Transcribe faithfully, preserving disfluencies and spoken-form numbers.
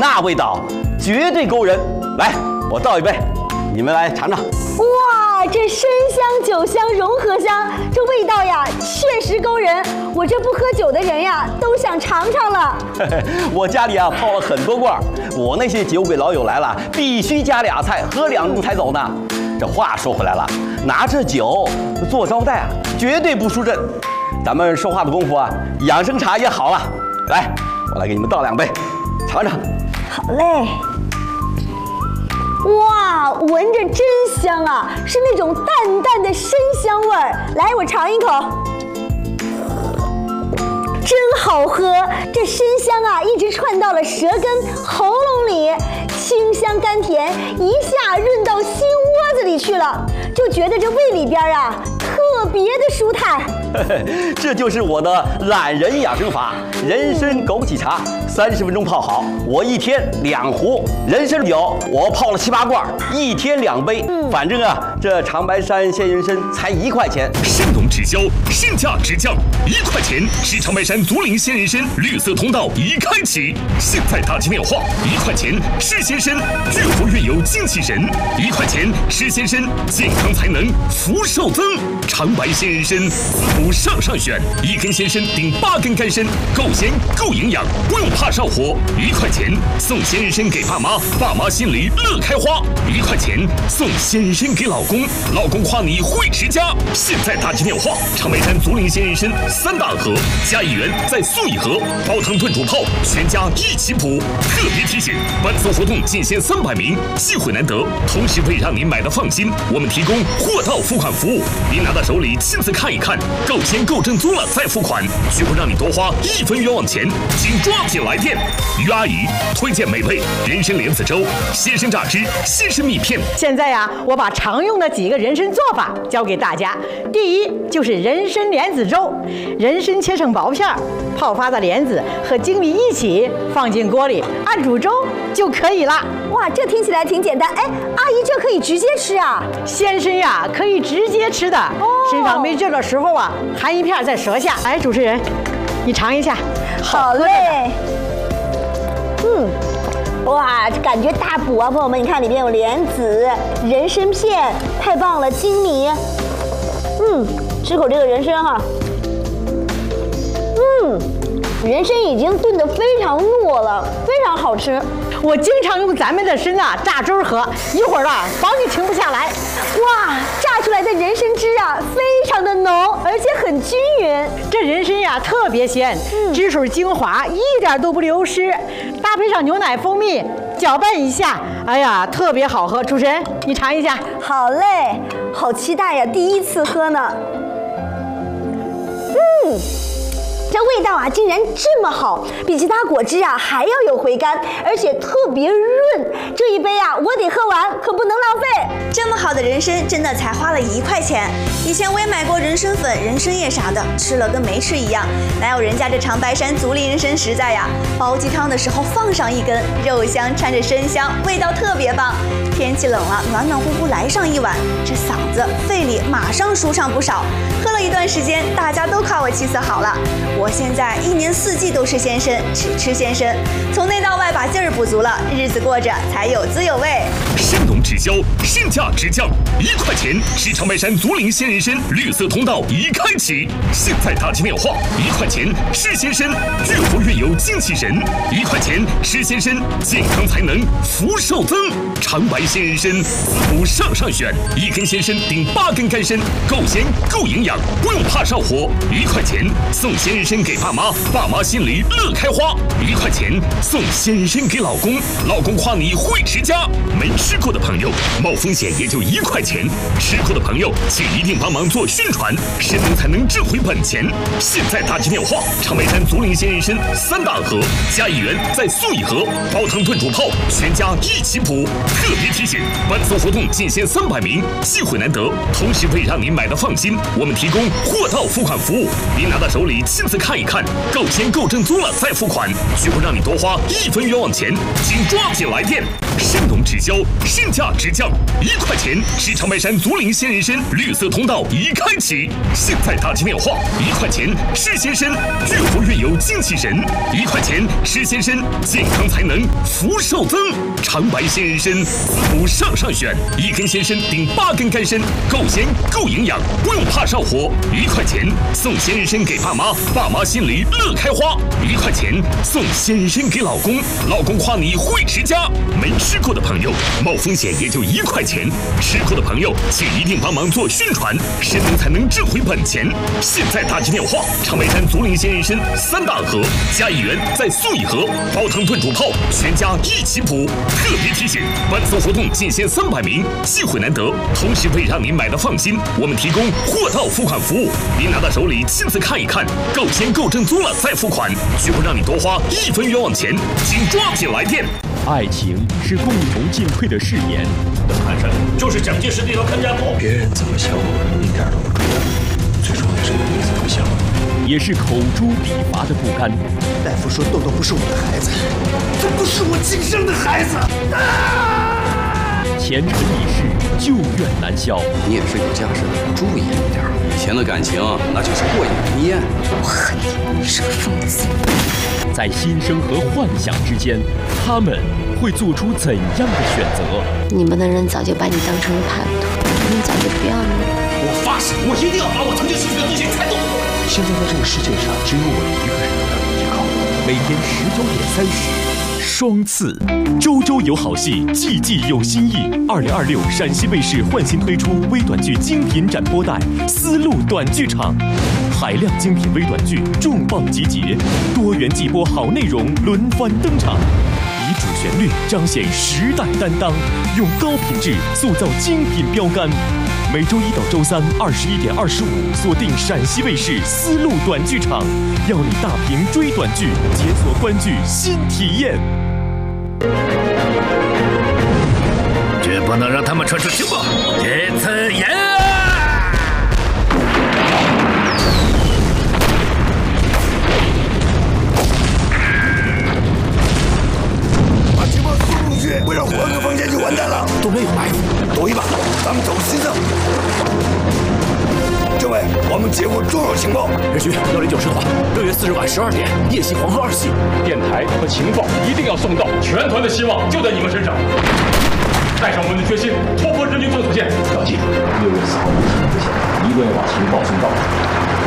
那味道绝对勾人。来，我倒一杯，你们来尝尝。 哇，这参香酒香融合香，这味道呀确实勾人。我这不喝酒的人呀，都想尝尝了。 我家里啊泡了很多罐，我那些酒鬼老友来了，必须加俩菜，喝两盅才走呢。这话说回来了，拿着酒做招待啊，绝对不输阵。咱们说话的功夫啊，养生茶也好了。来，我来给你们倒两杯，尝尝。 好嘞。哇，闻着真香啊，是那种淡淡的参香味儿。来，我尝一口，真好喝。这参香啊，一直串到了舌根、喉咙里，清香甘甜，一下润到心窝子里去了，就觉得这胃里边啊特别的舒坦。 这就是我的懒人养生法，人参枸杞茶，三十分钟泡好。我一天两壶人参酒，我泡了七八罐，一天两杯。嗯，反正啊，这长白山鲜人参才一块钱。 山东直销，身价直降，一块钱是长白山竹林鲜人参绿色通道已开启。现在打起电话，一块钱吃鲜参，越活越有精气神。一块钱吃鲜参，健康才能福寿增。长白鲜人参，滋补上上选，一根鲜参顶八根干参，够咸够营养，不用怕上火。一块钱送鲜人参给爸妈，爸妈心里乐开花。一块钱送鲜人参给老公，老公夸你会持家。现在打起电话，长白山竹林鲜人参三大盒加一元再送一盒，煲汤炖煮泡，全家一起补。特别提醒，伴送活动仅限三百名，机会难得。同时为让您买的放心，我们提供货到付款服务，您拿到手里亲自看一看，够钱够正租了再付款，绝不让你多花一分冤枉钱，请抓紧来电。于阿姨推荐美味人参莲子粥、鲜参榨汁、鲜参蜜片。 现在呀，我把常用的几个人参做法教给大家。第一就是人参莲子粥，人参切成薄片，泡发的莲子和粳米一起放进锅里，按煮粥就可以了。 哇，这听起来挺简单。哎，阿姨，这可以直接吃啊？ 鲜参呀，可以直接吃的。哦，身上没劲的时候啊，含一片在舌下。来，主持人，你尝一下。 好嘞。嗯，哇，感觉大补啊，朋友们，你看里面有莲子、人参片，太棒了，粳米。嗯，吃口这个人参哈。嗯，人参已经炖得非常糯了，非常好吃。 我经常用咱们的参啊榨汁喝，一会儿啊保你停不下来。 哇，榨出来的人参汁啊，非常的浓，而且很均匀。 这人参呀特别鲜，嗯、汁水精华一点都不流失，搭配上牛奶蜂蜜，搅拌一下，哎呀，特别好喝。主持人，你尝一下。 好嘞，好期待呀，第一次喝呢。嗯。这味道啊，竟然这么好，比其他果汁啊还要有回甘，而且特别润。这一杯啊，我得喝完，可不能浪费。 这么好的人参，真的才花了一块钱。以前我也买过人参粉、人参叶啥的，吃了跟没吃一样，哪有人家这长白山竹林人参实在呀？煲鸡汤的时候放上一根，肉香掺着参香，味道特别棒。天气冷了，暖暖乎乎来上一碗，这嗓子、肺里马上舒畅不少。喝了一段时间，大家都夸我气色好了。我现在一年四季都是鲜参，只吃鲜参，从内到外把劲儿补足了，日子过着才有滋有味。 山东直销，身价直降，一块钱是长白山竹林鲜人参绿色通道已开启。现在打起电话，一块钱吃鲜参，越活越有精气神。一块钱吃鲜参，健康才能福寿增。长白鲜人参，滋补上上选，一根鲜参顶八根干参，够咸够营养，不用怕上火。一块钱送鲜人参给爸妈，爸妈心里乐开花。一块钱送鲜人参给老公，老公夸你会持家。没吃过的朋友，冒风险也就一块钱；吃过的朋友，请一定帮忙做宣传，神农才能挣回本钱。现在打起电话，长白山竹林鲜人参三大盒加一元再送一盒，煲汤炖煮泡，全家一起补。特别提醒，伴送活动仅限三百名，机会难得。同时为让您买的放心，我们提供货到付款服务，您拿到手里亲自看一看，够钱够正租了再付款，绝不让你多花一分冤枉钱， 钱，请抓紧来电！生动直销，身价直降，一块钱是长白山竹林鲜人参绿色通道已开启，现在打起电话，一块钱吃鲜参，越活越有精气神，一块钱吃鲜参，健康才能福寿增。长白鲜人参，四补上上选，一根鲜参顶八根干参，够鲜够营养，不用怕上火。一块钱送鲜人参给爸妈，爸妈心里乐开花。一块钱送鲜人参给老公，老公夸你会持家。没吃过的朋友，冒风险也就一块钱；吃过的朋友，请一定帮忙做宣传，神农才能挣回本钱。现在打起电话，长白山竹林鲜人参三大盒加一元再送一盒，煲汤炖煮泡，全家一起补。特别提醒，本次活动仅限三百名，机会难得。同时为让您买的放心，我们提供货到付款服务，您拿到手里亲自看一看，够鲜够正宗了再付款，绝不让你多花一分冤枉钱，请抓紧来电。 爱情是共同进退的誓言， 看上就是蒋介石那条看家狗， 别人怎么想我一点都不重要，最重要的是你怎么想。 也是口诛笔伐的不甘。 大夫说豆豆不是我的孩子，这不是我亲生的孩子。啊！ 前尘已逝，旧怨难消。 你也是有家室的，注意一点。以前的感情那就是过眼云烟。 我恨你，你是个疯子。 在心声和幻想之间，他们会做出怎样的选择？ 你们的人早就把你当成了叛徒，他们早就不要你了。 我发誓，我一定要把我曾经失去的东西才弄回来。 现在在这个世界上，只有我一个人能依靠。 每天十九点三十，双刺，周周有好戏，季季有新意。二零二六陕西卫视焕新推出微短剧精品展播带《丝路短剧场》，海量精品微短剧重磅集结，多元季播好内容轮番登场。以主旋律彰显时代担当，用高品质塑造精品标杆。每周一到周三二十一点二十五，锁定陕西卫视丝路短剧场，邀你大屏追短剧，解锁观剧新体验。 绝不能让他们传出情报，这次严啊！ 把情报送出去，不然换个房间就完蛋了。 都没有埋伏， 赌一把，咱们走新生。政委，我们接获重要情报。 日军幺零九师团六月四日晚十二点夜袭黄河二系， 电台和情报一定要送到，全团的希望就在你们身上。带上我们的决心，突破日军封锁线。 要记住，六月四号五时之前，一定要把情报送到。